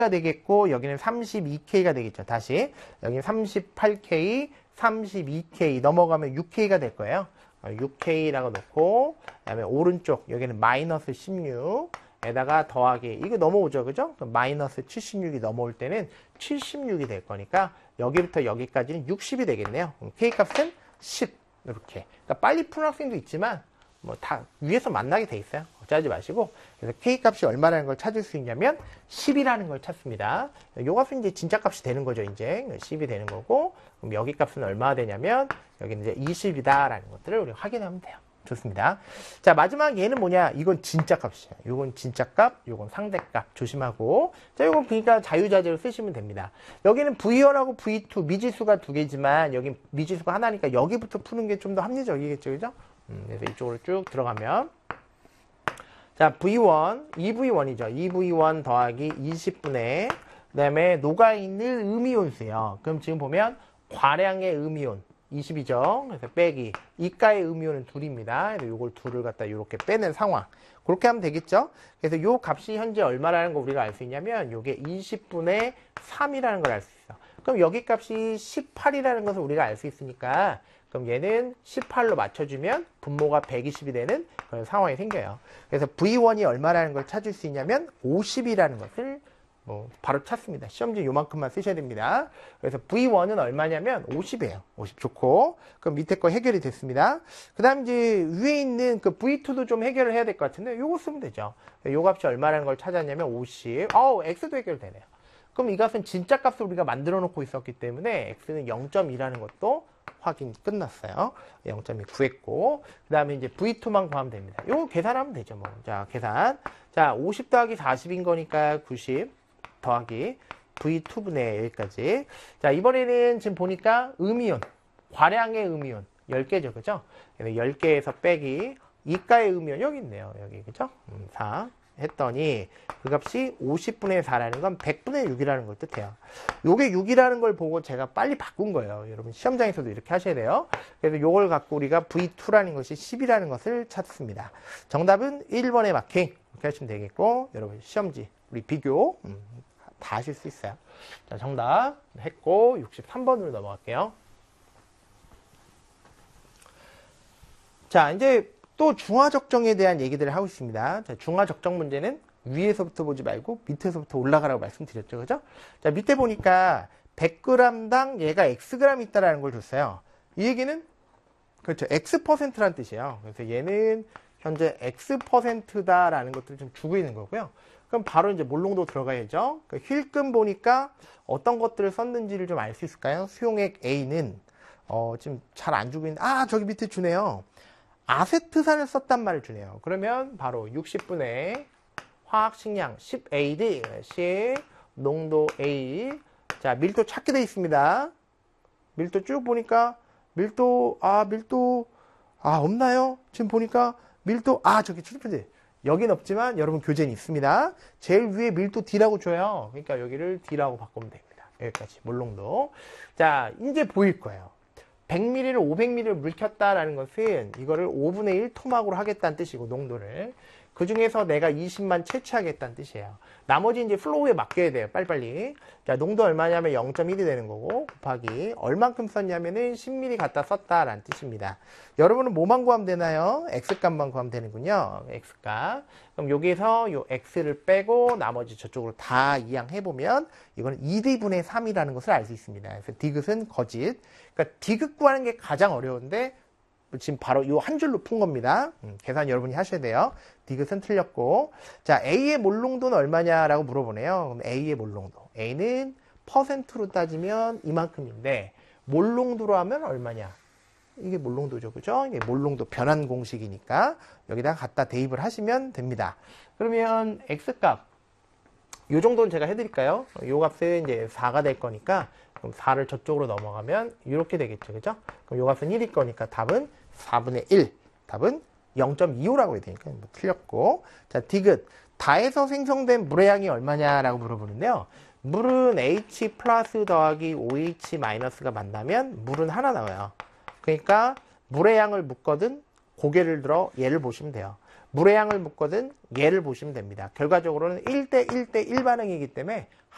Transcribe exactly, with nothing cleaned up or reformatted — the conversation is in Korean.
되겠고 여기는 삼십이 케이가 되겠죠. 다시 여기는 삼십팔 케이, 삼십이 케이 넘어가면 육 케이가 될 거예요. 육 케이라고 놓고 그다음에 오른쪽 여기는 마이너스 십육에다가 더하기 이거 넘어오죠. 그죠? 마이너스 칠십육이 넘어올 때는 칠십육이 될 거니까 여기부터 여기까지는 육십이 되겠네요. 그럼 K 값은 십 이렇게. 그러니까 빨리 푸는 학생도 있지만 뭐 다 위에서 만나게 돼 있어요. 짜지 마시고. 그래서 K 값이 얼마라는 걸 찾을 수 있냐면 십이라는 걸 찾습니다. 요 값은 이제 진짜 값이 되는 거죠. 이제 십이 되는 거고. 그럼 여기 값은 얼마나 되냐면 여기는 이제 이십이다라는 것들을 우리 확인하면 돼요. 좋습니다. 자, 마지막 얘는 뭐냐? 이건 진짜 값이에요. 이건 진짜 값, 이건 상대 값 조심하고. 자, 이건 그러니까 자유자재로 쓰시면 됩니다. 여기는 브이 원하고 브이 투 미지수가 두 개지만 여기 미지수가 하나니까 여기부터 푸는 게 좀 더 합리적이겠죠, 그죠? 음, 그래서 이쪽으로 쭉 들어가면 자, 브이 원, 이 브이 원이죠. 이 브이 원 더하기 이십분의 그 다음에 녹아있는 음이온수예요. 그럼 지금 보면 과량의 음이온 이십이죠. 그래서 빼기 이가의 음이온은 둘입니다. 그래서 요걸 둘을 갖다 이렇게 빼는 상황. 그렇게 하면 되겠죠. 그래서 요 값이 현재 얼마라는 거 우리가 알 수 있냐면 요게 이십분의 삼이라는 걸 알 수 있어. 그럼 여기 값이 십팔이라는 것을 우리가 알 수 있으니까 그럼 얘는 십팔로 맞춰주면 분모가 백이십이 되는 그런 상황이 생겨요. 그래서 브이 원이 얼마라는 걸 찾을 수 있냐면 오십이라는 것을 뭐 바로 찾습니다. 시험지 요만큼만 쓰셔야 됩니다. 그래서 브이 원은 얼마냐면 오십이에요. 오십 좋고. 그럼 밑에 거 해결이 됐습니다. 그 다음 이제 위에 있는 그 브이 투도 좀 해결을 해야 될 것 같은데 요거 쓰면 되죠. 요 값이 얼마라는 걸 찾았냐면 오십. 어우, X도 해결되네요. 그럼 이 값은 진짜 값을 우리가 만들어 놓고 있었기 때문에 X는 영 점 이라는 것도 확인 끝났어요. 영 점 이 구했고. 그 다음에 이제 브이 투만 구하면 됩니다. 요거 계산하면 되죠, 뭐. 자, 계산. 자, 오십 더하기 사십인 거니까 구십. 더하기 브이 투분의 여기까지. 자, 이번에는 지금 보니까 음이온, 과량의 음이온 열 개죠, 그죠? 그래서 열 개에서 빼기 이가의 음이온 여기 있네요, 여기 그죠? 음, 사 했더니 그 값이 오십분의 사라는 건 백분의 육이라는 걸 뜻해요. 요게 육이라는 걸 보고 제가 빨리 바꾼 거예요. 여러분 시험장에서도 이렇게 하셔야 돼요. 그래서 요걸 갖고 우리가 브이 투라는 것이 십이라는 것을 찾습니다. 정답은 일 번의 마킹 이렇게 하시면 되겠고, 여러분 시험지 우리 비교 음, 다 하실 수 있어요. 자, 정답 했고 육십삼 번으로 넘어갈게요. 자, 이제 또 중화적정에 대한 얘기들을 하고 있습니다. 자, 중화적정 문제는 위에서부터 보지 말고 밑에서부터 올라가라고 말씀드렸죠, 그죠? 자, 밑에 보니까 백 그램당 얘가 Xg 있다라는 걸 줬어요. 이 얘기는 그렇죠, X%라는 뜻이에요. 그래서 얘는 현재 X%다라는 것들을 좀 주고 있는 거고요. 그럼 바로 이제 몰롱도 들어가야죠. 그 힐끔 보니까 어떤 것들을 썼는지를 좀 알 수 있을까요? 수용액 A는 어, 지금 잘 안 주고 있는데, 아, 저기 밑에 주네요. 아세트산을 썼단 말을 주네요. 그러면 바로 육십분의 화학식량 십 에이디, 십 농도 A. 자, 밀도 찾게 되어 있습니다. 밀도 쭉 보니까 밀도, 아, 밀도, 아, 없나요? 지금 보니까 밀도, 아, 저기 출판지. 여긴 없지만 여러분 교재는 있습니다. 제일 위에 밀도 D라고 줘요. 그러니까 여기를 D라고 바꾸면 됩니다. 여기까지 몰롱도. 자, 이제 보일 거예요. 백 밀리리터를 오백 밀리리터를 물 켰다라는 것은 이거를 오분의 일 토막으로 하겠다는 뜻이고, 농도를. 그 중에서 내가 이십만 채취하겠다는 뜻이에요. 나머지 이제 플로우에 맡겨야 돼요. 빨리빨리. 자, 농도 얼마냐면 영 점 일이 되는 거고, 곱하기 얼만큼 썼냐면은 십 밀리리터 갖다 썼다라는 뜻입니다. 여러분은 뭐만 구하면 되나요? X값만 구하면 되는군요. X값. 그럼 여기서 요 X를 빼고 나머지 저쪽으로 다 이항해보면 이거는 이 디분의 삼이라는 것을 알 수 있습니다. 그래서 디귿은 거짓. 그러니까 디귿 구하는 게 가장 어려운데 지금 바로 이 한 줄로 푼 겁니다. 음, 계산 여러분이 하셔야 돼요. 디귿은 틀렸고. 자, A의 몰롱도는 얼마냐라고 물어보네요. 그럼 A의 몰롱도. A는 퍼센트로 따지면 이만큼인데 몰롱도로 하면 얼마냐? 이게 몰롱도죠, 그죠? 이게 몰롱도 변환 공식이니까 여기다가 갖다 대입을 하시면 됩니다. 그러면 X값 요 정도는 제가 해드릴까요? 요 값은 이제 사가 될 거니까 그럼 사를 저쪽으로 넘어가면 이렇게 되겠죠, 그죠? 그럼 요 값은 일일 거니까 답은 사분의 일. 답은 영 점 이오라고 해야 되니까 뭐 틀렸고. 자, 디귿. 다에서 생성된 물의 양이 얼마냐라고 물어보는데요. 물은 H 플러스 더하기 오에이치 마이너스가 만나면 물은 하나 나와요. 그러니까 물의 양을 묻거든 고개를 들어 얘를 보시면 돼요. 물의 양을 묻거든 얘를 보시면 됩니다. 결과적으로는 일 대 일 대 일 반응이기 때문에